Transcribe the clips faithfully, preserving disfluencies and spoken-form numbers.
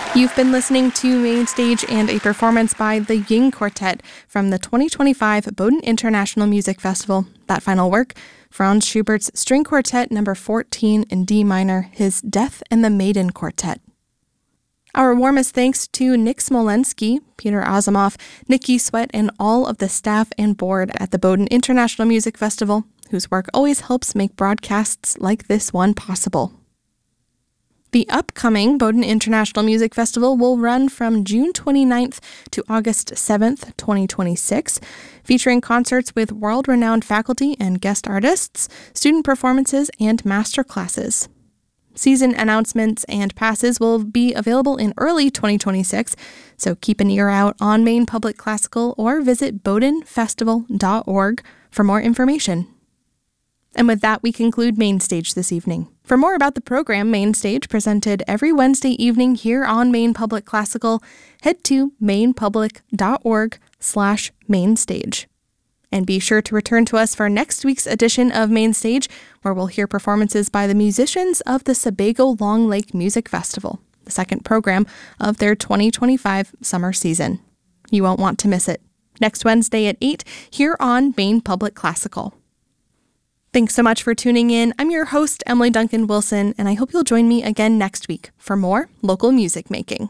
You've been listening to Main Stage and a performance by the Ying Quartet from the twenty twenty-five Bowdoin International Music Festival. That final work, Franz Schubert's String Quartet number fourteen in D minor, his Death and the Maiden Quartet. Our warmest thanks to Nick Smolensky, Peter Asimov, Nikki Sweat, and all of the staff and board at the Bowdoin International Music Festival, whose work always helps make broadcasts like this one possible. The upcoming Bowdoin International Music Festival will run from June twenty-ninth to August seventh, twenty twenty-six, featuring concerts with world-renowned faculty and guest artists, student performances, and master classes. Season announcements and passes will be available in early twenty twenty-six, so keep an ear out on Maine Public Classical or visit bowdoin festival dot org for more information. And with that, we conclude Main Stage this evening. For more about the program, Main Stage, presented every Wednesday evening here on Maine Public Classical, head to mainpublic dot org slash mainstage. And be sure to return to us for next week's edition of Main Stage, where we'll hear performances by the musicians of the Sebago Long Lake Music Festival, the second program of their twenty twenty-five summer season. You won't want to miss it. Next Wednesday at eight, here on Maine Public Classical. Thanks so much for tuning in. I'm your host, Emily Duncan Wilson, and I hope you'll join me again next week for more local music making.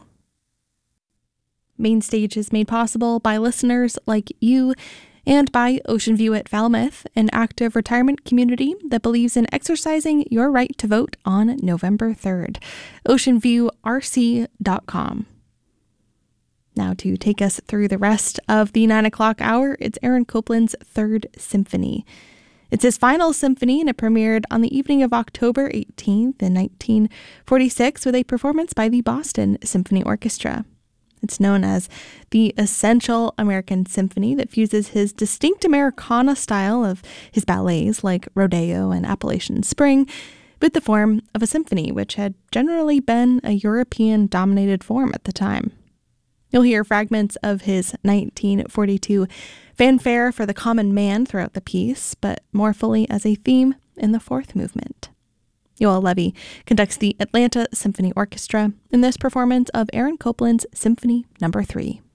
Main Stage is made possible by listeners like you and by Ocean View at Falmouth, an active retirement community that believes in exercising your right to vote on November third. ocean view r c dot com. Now to take us through the rest of the nine o'clock hour, it's Aaron Copland's Third Symphony. It's his final symphony, and it premiered on the evening of October eighteenth in nineteen forty-six with a performance by the Boston Symphony Orchestra. It's known as the essential American symphony that fuses his distinct Americana style of his ballets like Rodeo and Appalachian Spring with the form of a symphony, which had generally been a European-dominated form at the time. You'll hear fragments of his nineteen forty-two Fanfare for the Common Man throughout the piece, but more fully as a theme in the fourth movement. Yoel Levy conducts the Atlanta Symphony Orchestra in this performance of Aaron Copland's Symphony Number three.